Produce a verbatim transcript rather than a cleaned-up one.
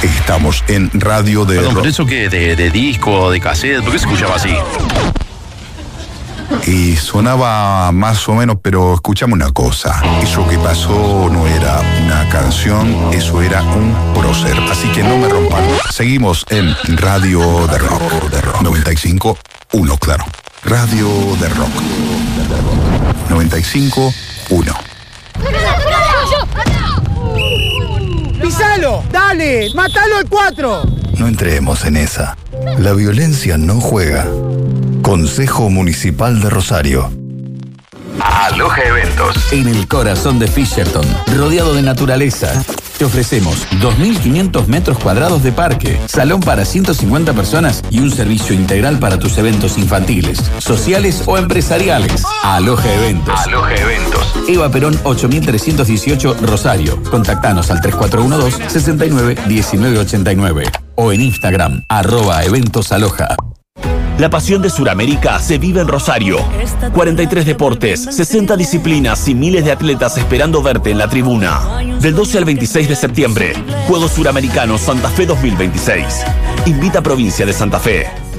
Estamos en Radio de Perdón, Rock. ¿pero eso qué? ¿De, de disco, de cassette? ¿Por qué se escuchaba así? Y sonaba más o menos, pero escuchame una cosa. Eso que pasó no era una canción, eso era un prócer. Así que no me rompan. Seguimos en Radio de Rock. noventa y cinco punto uno, claro. Radio de Rock. noventa y cinco punto uno. ¡Pisalo! ¡Dale! ¡Mátalo al cuatro! No entremos en esa. La violencia no juega. Consejo Municipal de Rosario. Aloha Eventos. En el corazón de Fisherton, rodeado de naturaleza, te ofrecemos dos mil quinientos metros cuadrados de parque, salón para ciento cincuenta personas y un servicio integral para tus eventos infantiles, sociales o empresariales. Aloha Eventos. Aloha Eventos. Eva Perón ocho mil trescientos dieciocho, Rosario. Contactanos al tres cuatro uno dos, seis nueve uno nueve ocho nueve o en Instagram, arroba eventos aloha. La pasión de Suramérica se vive en Rosario. cuarenta y tres deportes, sesenta disciplinas y miles de atletas esperando verte en la tribuna. Del doce al veintiséis de septiembre, Juegos Suramericanos Santa Fe dos mil veintiséis. Invita a Provincia de Santa Fe.